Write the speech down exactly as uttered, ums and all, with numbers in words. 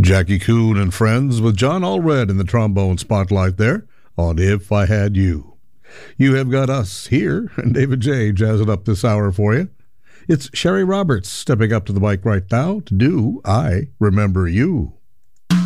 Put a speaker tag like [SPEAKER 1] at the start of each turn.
[SPEAKER 1] Jackie Coon and Friends with John Allred in the trombone spotlight there on If I Had You. You have got us here, and David J. jazzing up this hour for you. It's Sherry Roberts stepping up to the mic right now to do I Remember You.